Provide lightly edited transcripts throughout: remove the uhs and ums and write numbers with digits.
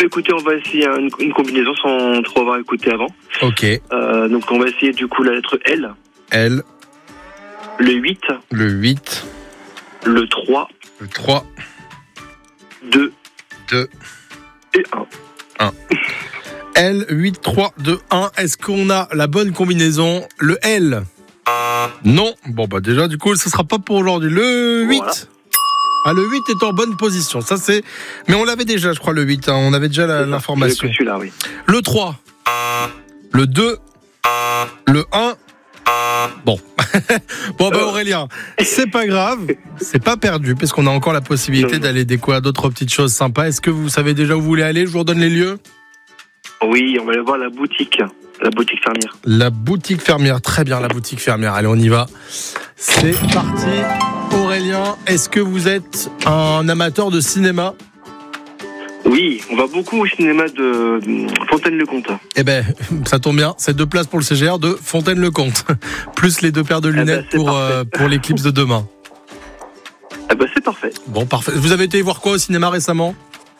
écoutez, on va essayer une combinaison sans trop avoir écouté avant. Ok. Donc on va essayer du coup la lettre L. L. Le 8. Le 8. Le 3. Le 3. 2. 2. Et 1. 1. L, 8, 3, 2, 1. Est-ce qu'on a la bonne combinaison? Le L? Non. Bon, bah déjà, du coup, ce sera pas pour aujourd'hui. Le 8. Voilà. Ah, le 8 est en bonne position. Ça, c'est... Mais on l'avait déjà, je crois, le 8. Hein. On avait déjà l'information. Celui-là, oui. Le 3. Le 2. Le 1. Bon. Bon, bah, Aurélien, c'est pas grave. C'est pas perdu, parce qu'on a encore la possibilité d'aller découvrir d'autres petites choses sympas. Est-ce que vous savez déjà où vous voulez aller? Je vous redonne les lieux. Oui, on va aller voir la boutique fermière. La boutique fermière, très bien, la boutique fermière. Allez, on y va. C'est parti. Aurélien, est-ce que vous êtes un amateur de cinéma? Oui, on va beaucoup au cinéma de Fontaine-le-Comte. Eh ben, ça tombe bien, c'est 2 places pour le CGR de Fontaine-le-Comte, plus les 2 paires de lunettes pour l'éclipse de demain. Eh ben, c'est parfait. Bon, parfait. Vous avez été voir quoi au cinéma récemment?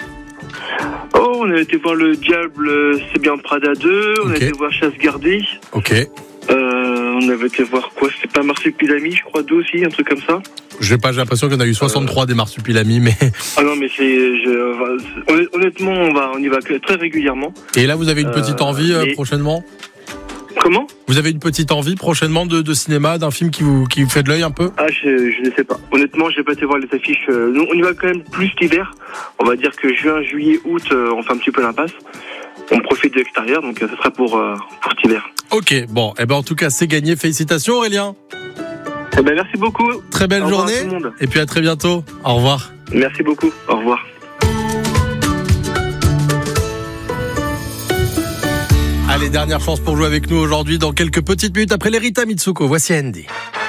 Oh, on a été voir Le Diable, c'est bien Prada 2, on a été voir Chasse gardée. Ok. On avait été voir quoi? C'est pas Marsupilami, je crois, 2 aussi, un truc comme ça. J'ai l'impression qu'il y en a eu 63 des Marsupilami, mais... Ah non, mais honnêtement, on y va très régulièrement. Et là, vous avez une petite envie prochainement? Comment? Vous avez une petite envie prochainement de cinéma, d'un film qui vous fait de l'œil un peu? Ah, je ne sais pas. Honnêtement, j'ai pas été voir les affiches. Nous, on y va quand même plus l'hiver. On va dire que juin, juillet, août, on fait un petit peu l'impasse. On profite de l'extérieur, donc ça sera pour cet hiver. Ok, bon, et ben en tout cas, c'est gagné. Félicitations, Aurélien. Eh ben, merci beaucoup. Très belle journée. Et puis à très bientôt. Au revoir. Merci beaucoup. Au revoir. Allez, dernière chance pour jouer avec nous aujourd'hui dans quelques petites minutes après les Rita Mitsuko. Voici Andy.